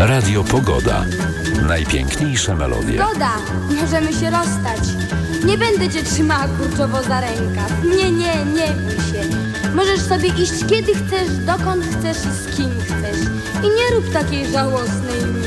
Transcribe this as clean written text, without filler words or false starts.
Radio Pogoda. Najpiękniejsze melodie. Zgoda, możemy się rozstać. Nie będę cię trzymała kurczowo za rękaw. Nie bój się. Możesz sobie iść kiedy chcesz, dokąd chcesz i z kim chcesz. I nie rób takiej żałosnej